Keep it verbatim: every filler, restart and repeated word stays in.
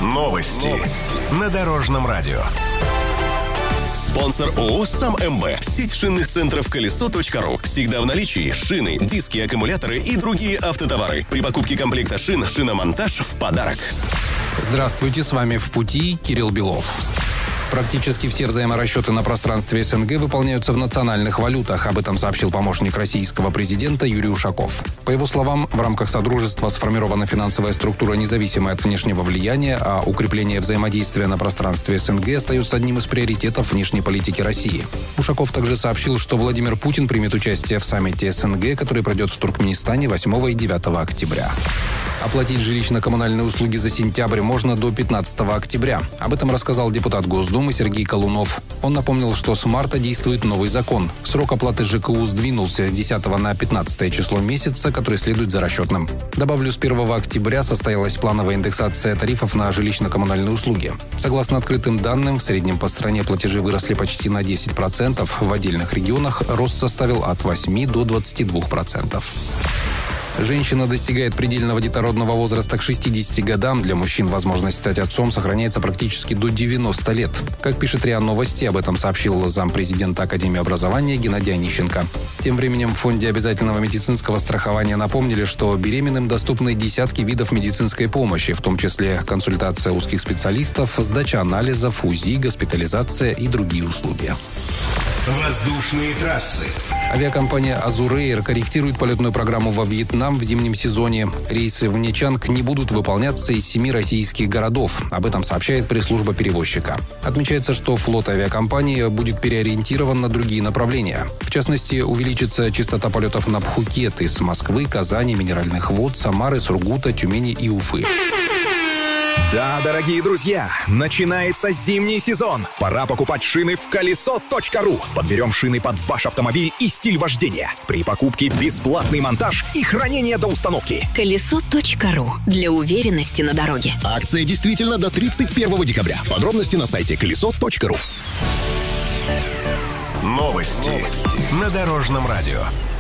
Новости, Новости. На Дорожном радио. Спонсор ООО «Сам МБ». Сеть шинных центров колесо точка ру. Всегда в наличии шины, диски, аккумуляторы и другие автотовары. При покупке комплекта шин шиномонтаж в подарок. Здравствуйте, с вами «В пути» Кирилл Белов. Практически все взаиморасчеты на пространстве СНГ выполняются в национальных валютах. Об этом сообщил помощник российского президента Юрий Ушаков. По его словам, в рамках Содружества сформирована финансовая структура, независимая от внешнего влияния, а укрепление взаимодействия на пространстве СНГ остается одним из приоритетов внешней политики России. Ушаков также сообщил, что Владимир Путин примет участие в саммите СНГ, который пройдет в Туркменистане восьмого и девятого октября. Оплатить жилищно-коммунальные услуги за сентябрь можно до пятнадцатого октября. Об этом рассказал депутат Госдумы Сергей Колунов. Он напомнил, что с марта действует новый закон. Срок оплаты ЖКУ сдвинулся с десятого на пятнадцатое число месяца, который следует за расчетным. Добавлю, с первого октября состоялась плановая индексация тарифов на жилищно-коммунальные услуги. Согласно открытым данным, в среднем по стране платежи выросли почти на десять процентов. В отдельных регионах рост составил от восьми до двадцати двух процентов. Женщина достигает предельного детородного возраста к шестидесяти годам. Для мужчин возможность стать отцом сохраняется практически до девяноста лет. Как пишет РИА Новости, об этом сообщил зампрезидента Академии образования Геннадий Онищенко. Тем временем в Фонде обязательного медицинского страхования напомнили, что беременным доступны десятки видов медицинской помощи, в том числе консультация узких специалистов, сдача анализов, УЗИ, госпитализация и другие услуги. Воздушные трассы. Авиакомпания «Азур-Эйр» корректирует полетную программу во Вьетнам в зимнем сезоне. Рейсы в Нячанг не будут выполняться из семи российских городов. Об этом сообщает пресс-служба перевозчика. Отмечается, что флот авиакомпании будет переориентирован на другие направления. В частности, увеличится частота полетов на Пхукет из Москвы, Казани, Минеральных вод, Самары, Сургута, Тюмени и Уфы. Да, дорогие друзья, начинается зимний сезон. Пора покупать шины в колесо точка ру. Подберем шины под ваш автомобиль и стиль вождения. При покупке бесплатный монтаж и хранение до установки. колесо точка ру. Для уверенности на дороге. Акция действительно до тридцать первого декабря. Подробности на сайте колесо точка ру. Новости, Новости. На Дорожном радио.